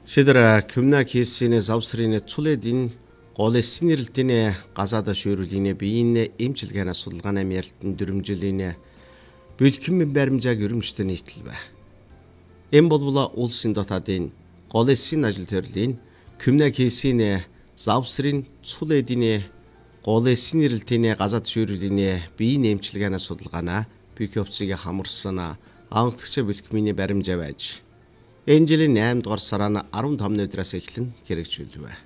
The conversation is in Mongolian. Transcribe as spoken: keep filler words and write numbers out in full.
Шидра кюмна кейсine завсрine цулэдин голэсин нэрэлтэнэ газаада шүүрүүлинэ биинэ эмчилгээна судалгааны ярилтан дүрмжилинэ бэлхэн баримжааг өрөмжтөн нийтлвэ. Эм болбола улсын дотаадын голэсин ажил төрлийн кюмна кейсine завсрин цулэдинэ голэсин нэрэлтэнэ газаада шүүрүүлинэ биинэ эмчилгээна судалгаана бикёпцыг хамарсан анхдагч бэлхмийн баримжаа байж энэ жилийн наймдугаар сараа арван тавны өдрөөс эхлэн хэрэгжүүлвэ.